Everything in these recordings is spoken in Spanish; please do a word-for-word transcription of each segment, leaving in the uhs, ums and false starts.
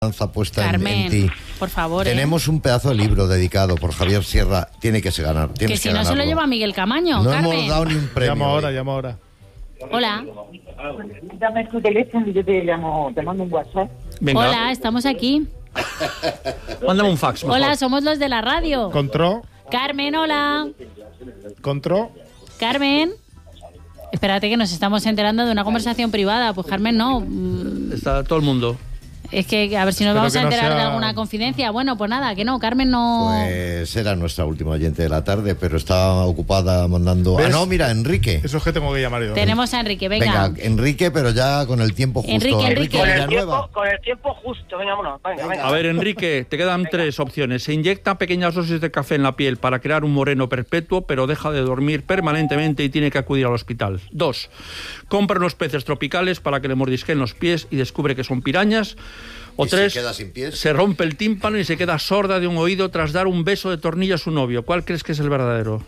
puesta Carmen, en, en ti. Por favor. Tenemos ¿eh? un pedazo de libro dedicado por Javier Sierra. Tiene que se ganar. Que si que no ganarlo. se lo lleva Miguel Camaño. No Carmen. hemos dado ni un premio. Llama ahora, hoy. llama ahora. Hola. Dame tu teléfono y yo te llamo, te mando un WhatsApp. Venga. Hola, estamos aquí. Mándame un fax, mejor. Hola, somos los de la radio. Contró, Carmen, hola. contró. Carmen. Espérate que nos estamos enterando de una conversación privada. Pues Carmen, no. Mm, Está todo el mundo. Es que a ver si nos Espero vamos que a no enterar sea- de alguna confidencia. Bueno, pues nada, que no, Carmen no... Pues era nuestra última oyente de la tarde, pero estaba ocupada mandando... ¿Ves? Ah, no, mira, Enrique. Eso es que tengo que llamar yo. Tenemos a Enrique, venga. Venga, Enrique, pero ya con el tiempo justo. Enrique, Enrique. Con el, Villanueva. tiempo, con el tiempo justo, venga, vámonos, venga, venga. A ver, Enrique, te quedan tres opciones. Se inyecta pequeñas dosis de café en la piel para crear un moreno perpetuo, pero deja de dormir permanentemente y tiene que acudir al hospital. Dos, compra unos peces tropicales para que le mordisquen los pies y descubre que son pirañas. O ¿Y se tres, queda sin pies? se rompe el tímpano y se queda sorda de un oído tras dar un beso de tornillo a su novio. ¿Cuál crees que es el verdadero?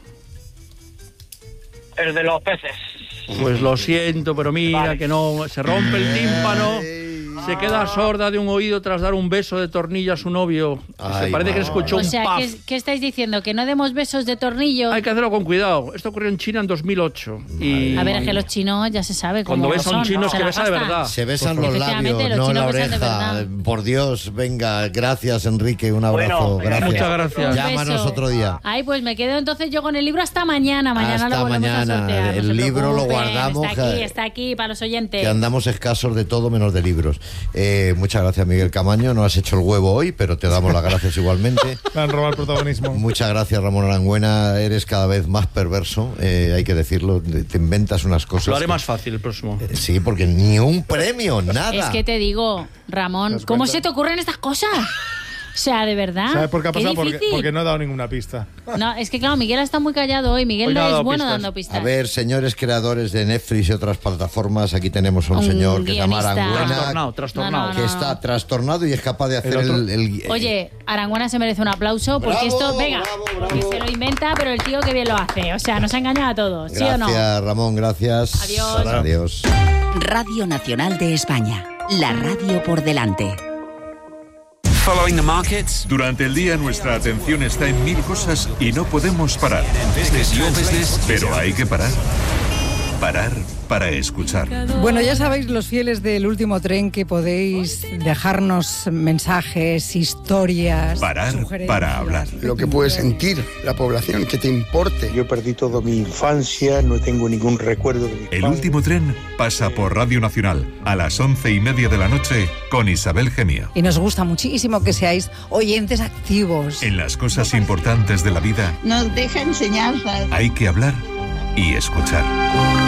El de los peces. Pues lo siento, pero mira Vale. que no. Se rompe el tímpano, se queda sorda de un oído tras dar un beso de tornillo a su novio. Ay, se parece que madre. escuchó O un sea, puff. ¿qué, qué estáis diciendo? ¿Que no demos besos de tornillo? Hay que hacerlo con cuidado. Esto ocurrió en China en dos mil ocho. Y A ver, es que los chinos ya se sabe cómo cuando ves a un son, chino ¿no? es Se que la besa de gastan. verdad. Se besan los Efectivamente, labios, los no la chinos besan de oreja. verdad. Por Dios, venga, gracias, Enrique, un abrazo. Bueno, gracias. muchas gracias. Un Llámanos beso. otro día. Ay, pues me quedo entonces yo con el libro hasta mañana. Mañana Hasta lo volvemos mañana. a sortear. no El se libro lo preocupen, guardamos, Está aquí, que- está aquí para los oyentes. Que andamos escasos de todo menos de libros. Eh, muchas gracias, Miguel Camaño. No has hecho el huevo hoy, pero te damos las gracias igualmente. Me han robado el protagonismo. Muchas gracias, Ramón Arangüena. Eres cada vez más perverso, eh, hay que decirlo. Te inventas unas cosas. Lo haré que- más fácil el próximo. Eh, Sí, porque ni un premio, nada. Es que te digo, Ramón, ¿Te das ¿cómo cuenta? se te ocurren estas cosas? O sea, de verdad. ¿Sabes por qué ha Qué pasado? Porque, difícil. porque no he dado ninguna pista. No, es que claro, Miguel está muy callado hoy. Miguel Hoy no no ha es dado bueno pistas. dando pistas. A ver, señores creadores de Netflix y otras plataformas, aquí tenemos a un, Un señor que se llama guionista. Arangüena, Trastornado, trastornado. No, no, que no. está trastornado y es capaz de hacer El otro- el... el- Oye, Arangüena se merece un aplauso porque Bravo, esto, venga, bravo, que bravo. se lo inventa, pero el tío que bien lo hace. O sea, nos ha engañado a todos, ¿sí o no? Gracias, Ramón, gracias. Adiós. Adiós. Radio Nacional de España. La radio por delante. Following the markets. Durante el día nuestra atención está en mil cosas y no podemos parar. Business, your business. Pero hay que parar. Parar para escuchar. Bueno, ya sabéis, los fieles del último tren, que podéis dejarnos mensajes, historias, Parar sugerencias. para hablar. Lo que puede sentir la población, que te importe. Yo perdí toda mi infancia, no tengo ningún recuerdo de mi El último tren pasa por Radio Nacional a las once y media de la noche con Isabel Gemio. Y nos gusta muchísimo que seáis oyentes activos. En las cosas importantes de la vida Nos deja enseñanzas. hay que hablar y escuchar.